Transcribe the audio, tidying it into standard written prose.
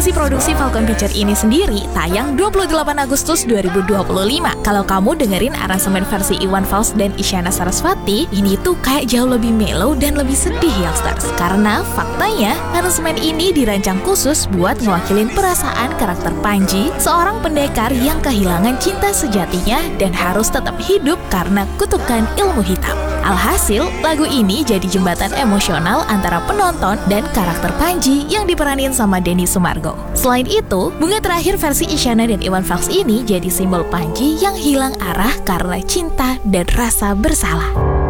Animasi produksi Falcon Picture ini sendiri tayang 28 Agustus 2025. Kalau kamu dengerin aransemen versi Iwan Fals dan Isyana Sarasvati, ini tuh kayak jauh lebih mellow dan lebih sedih youngsters. Karena faktanya, aransemen ini dirancang khusus buat ngewakilin perasaan karakter Panji, seorang pendekar yang kehilangan cinta sejatinya dan harus tetap hidup karena kutukan ilmu hitam. Alhasil, lagu ini jadi jembatan emosional antara penonton dan karakter Panji yang diperanin sama Denny Sumargo. Selain itu, bunga terakhir versi Isyana dan Iwan Fals ini jadi simbol Panji yang hilang arah karena cinta dan rasa bersalah.